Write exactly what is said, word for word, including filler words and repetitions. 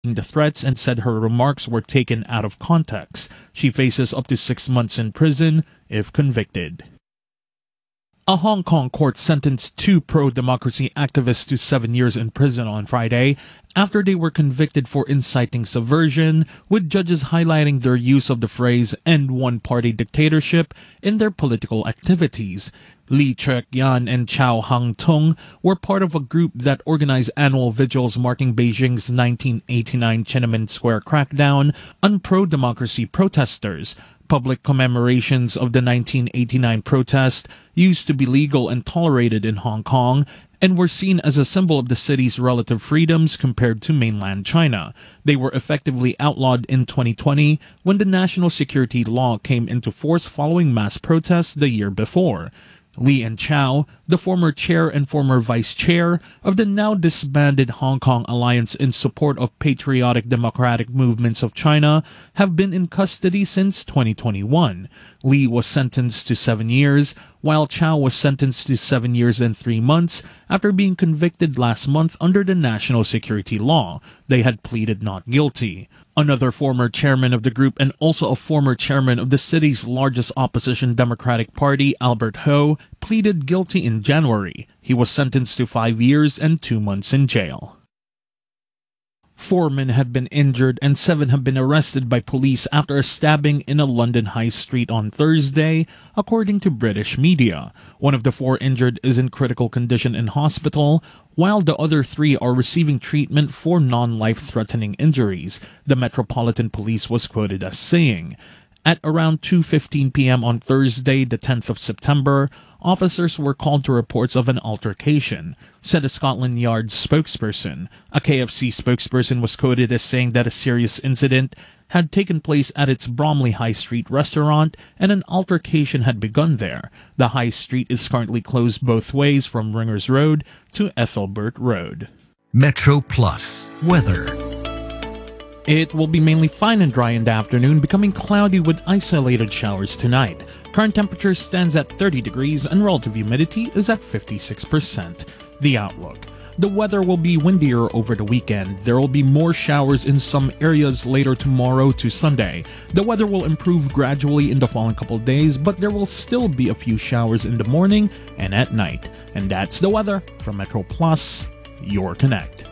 the threats and said her remarks were taken out of context. She faces up to six months in prison if convicted. A Hong Kong court sentenced two pro-democracy activists to seven years in prison on Friday after they were convicted for inciting subversion, with judges highlighting their use of the phrase "end one-party dictatorship" in their political activities. Lee Chek-yan and Chow Hang-tung were part of a group that organized annual vigils marking Beijing's nineteen eighty-nine Tiananmen Square crackdown on pro-democracy protesters. Public commemorations of the nineteen eighty-nine protest used to be legal and tolerated in Hong Kong and were seen as a symbol of the city's relative freedoms compared to mainland China. They were effectively outlawed in twenty twenty when the national security law came into force following mass protests the year before. Lee and Chow, the former chair and former vice chair of the now disbanded Hong Kong Alliance in Support of Patriotic Democratic Movements of China, have been in custody since twenty twenty-one. Lee was sentenced to seven years, while Chow was sentenced to seven years and three months after being convicted last month under the national security law. They had pleaded not guilty. Another former chairman of the group and also a former chairman of the city's largest opposition Democratic Party, Albert Ho, pleaded guilty in January. He was sentenced to five years and two months in jail. Four men have been injured and seven have been arrested by police after a stabbing in a London high street on Thursday, according to British media. One of the four injured is in critical condition in hospital, while the other three are receiving treatment for non-life-threatening injuries, the Metropolitan Police was quoted as saying. At around two fifteen p.m. on Thursday, the tenth of September, officers were called to reports of an altercation, said a Scotland Yard spokesperson. A K F C spokesperson was quoted as saying that a serious incident had taken place at its Bromley High Street restaurant and an altercation had begun there. The high street is currently closed both ways from Ringers Road to Ethelbert Road. Metro Plus weather. It will be mainly fine and dry in the afternoon, becoming cloudy with isolated showers tonight. Current temperature stands at thirty degrees and relative humidity is at fifty-six percent. The outlook. The weather will be windier over the weekend. There will be more showers in some areas later tomorrow to Sunday. The weather will improve gradually in the following couple days, but there will still be a few showers in the morning and at night. And that's the weather from Metro Plus, your Connect.